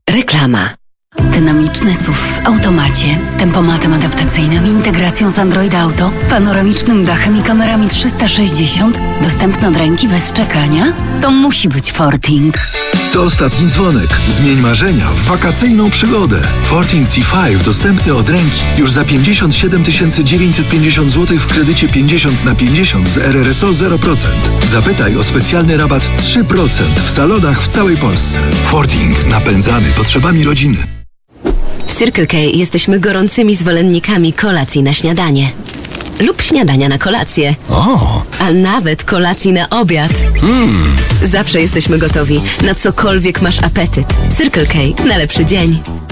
Reklama. Dynamiczny SUV w automacie z tempomatem adaptacyjnym, integracją z Android Auto, panoramicznym dachem i kamerami 360, dostępny od ręki bez czekania? To musi być Forting. To ostatni dzwonek. Zmień marzenia w wakacyjną przygodę. Forting T5 dostępny od ręki już za 57 950 zł w kredycie 50/50 z RRSO 0%. Zapytaj o specjalny rabat 3% w salonach w całej Polsce. Forting. Napędzany potrzebami rodziny. W Circle K jesteśmy gorącymi zwolennikami kolacji na śniadanie. Lub śniadania na kolację. A nawet kolacji na obiad. Zawsze jesteśmy gotowi, na cokolwiek masz apetyt. Circle K na lepszy dzień.